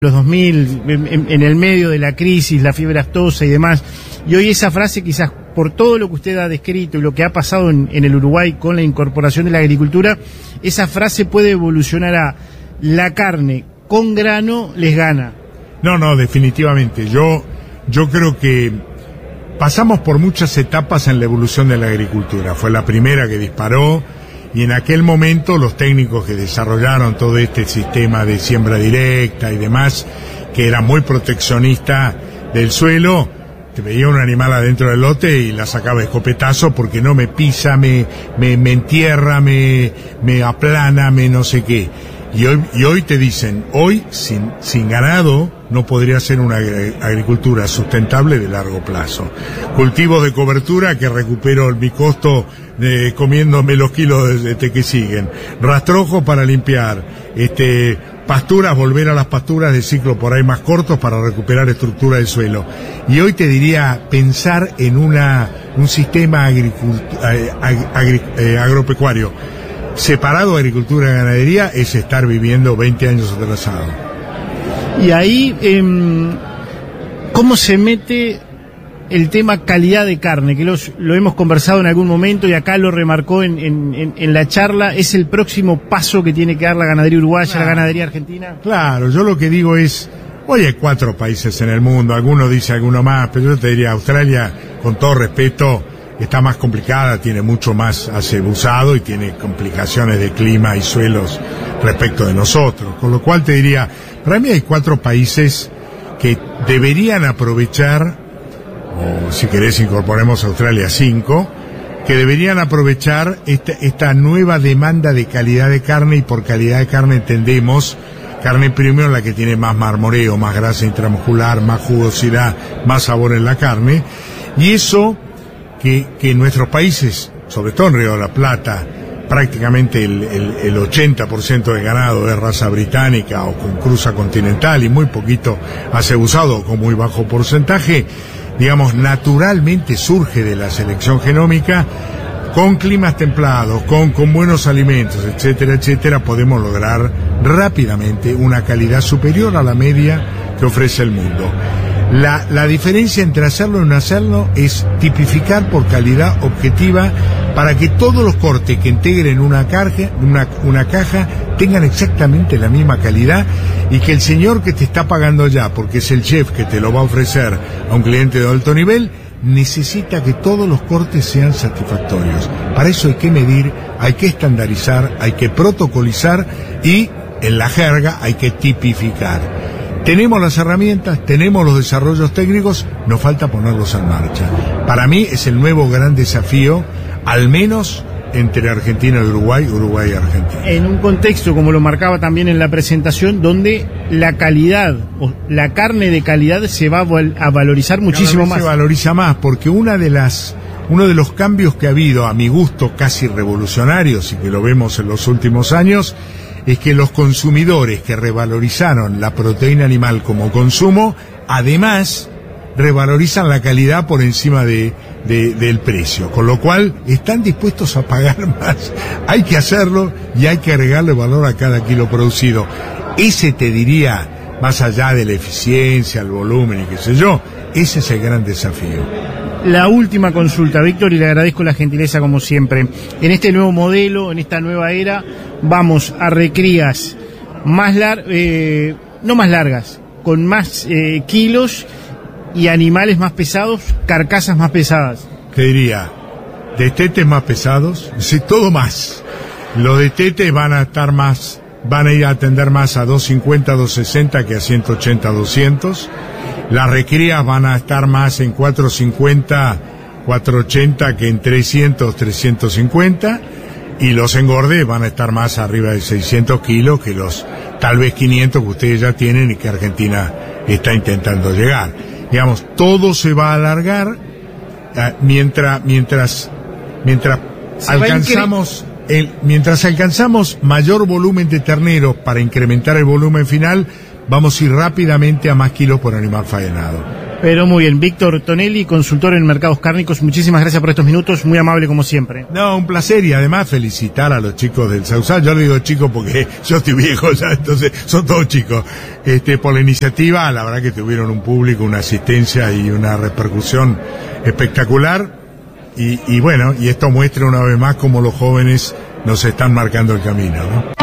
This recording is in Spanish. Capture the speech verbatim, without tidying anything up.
los dos mil, en, en el medio de la crisis, la fiebre aftosa y demás, y hoy esa frase, quizás por todo lo que usted ha descrito y lo que ha pasado en, en el Uruguay con la incorporación de la agricultura, esa frase puede evolucionar a la carne con grano les gana. No, no, definitivamente. Yo, yo creo que pasamos por muchas etapas en la evolución de la agricultura. Fue la primera que disparó, y en aquel momento los técnicos que desarrollaron todo este sistema de siembra directa y demás, que era muy proteccionista del suelo, te veía un animal adentro del lote y la sacaba de escopetazo porque no me pisa, me, me, me entierra, me, me aplana, me no sé qué. Y hoy, y hoy te dicen, hoy sin, sin ganado no podría ser una agricultura sustentable de largo plazo. Cultivos de cobertura que recupero mi costo de comiéndome los kilos de, de que siguen. Rastrojos para limpiar, este, pasturas, volver a las pasturas de ciclo por ahí más cortos para recuperar estructura del suelo. Y hoy te diría pensar en una, un sistema agricult, ag, agri, eh, agropecuario separado de agricultura y ganadería es estar viviendo veinte años atrasado. Y ahí, eh, ¿cómo se mete el tema calidad de carne? Que los, lo hemos conversado en algún momento y acá lo remarcó en, en, en la charla. ¿Es el próximo paso que tiene que dar la ganadería uruguaya, claro, la ganadería argentina? Claro, yo lo que digo es, hoy hay cuatro países en el mundo, alguno dice alguno más, pero yo te diría, Australia, con todo respeto, está más complicada, tiene mucho más acebusado y tiene complicaciones de clima y suelos respecto de nosotros. Con lo cual te diría, para mí hay cuatro países que deberían aprovechar, o si querés incorporemos a Australia cinco, que deberían aprovechar esta, esta nueva demanda de calidad de carne, y por calidad de carne entendemos carne premium, la que tiene más marmoreo, más grasa intramuscular, más jugosidad, más sabor en la carne, y eso que, que en nuestros países, sobre todo en Río de la Plata, prácticamente el, el, el ochenta por ciento de ganado es raza británica o con cruza continental y muy poquito acebusado o con muy bajo porcentaje, digamos, naturalmente surge de la selección genómica. Con climas templados, con, con buenos alimentos, etcétera, etcétera, podemos lograr rápidamente una calidad superior a la media que ofrece el mundo. La, la diferencia entre hacerlo y no hacerlo es tipificar por calidad objetiva para que todos los cortes que integren una caja, una, una caja tengan exactamente la misma calidad, y que el señor que te está pagando ya, porque es el chef que te lo va a ofrecer a un cliente de alto nivel, necesita que todos los cortes sean satisfactorios. Para eso hay que medir, hay que estandarizar, hay que protocolizar y, en la jerga, hay que tipificar. Tenemos las herramientas, tenemos los desarrollos técnicos, nos falta ponerlos en marcha. Para mí es el nuevo gran desafío, al menos entre Argentina y Uruguay, Uruguay y Argentina. En un contexto, como lo marcaba también en la presentación, donde la calidad, o la carne de calidad se va a valorizar muchísimo más. Se valoriza más, porque una de las, uno de los cambios que ha habido, a mi gusto, casi revolucionarios, y que lo vemos en los últimos años, es que los consumidores que revalorizaron la proteína animal como consumo, además revalorizan la calidad por encima de, de, del precio, con lo cual están dispuestos a pagar más. Hay que hacerlo y hay que agregarle valor a cada kilo producido. Ese, te diría, más allá de la eficiencia, el volumen y qué sé yo, ese es el gran desafío. La última consulta, Víctor, y le agradezco la gentileza como siempre. En este nuevo modelo, en esta nueva era, vamos a recrías más lar eh, no más largas, con más eh, kilos y animales más pesados, carcasas más pesadas. Te diría, destetes más pesados, sí, todo más. Los destetes van a estar más, van a ir a atender más a doscientos cincuenta, doscientos sesenta que a ciento ochenta, doscientos. Las recrías van a estar más en cuatrocientos cincuenta, cuatrocientos ochenta que en trescientos, trescientos cincuenta. Y los engordes van a estar más arriba de seiscientos kilos que los tal vez quinientos que ustedes ya tienen y que Argentina está intentando llegar. Digamos, todo se va a alargar eh, mientras mientras mientras se alcanzamos el, mientras alcanzamos mayor volumen de terneros para incrementar el volumen final, vamos a ir rápidamente a más kilos por animal faenado. Pero muy bien, Víctor Tonelli, consultor en mercados cárnicos, muchísimas gracias por estos minutos, muy amable como siempre. No, un placer, y además felicitar a los chicos del Sausal. Yo le digo chicos porque yo estoy viejo ya, entonces son todos chicos. Este, por la iniciativa, la verdad que tuvieron un público, una asistencia y una repercusión espectacular. Y, y bueno, y esto muestra una vez más cómo los jóvenes nos están marcando el camino, ¿no?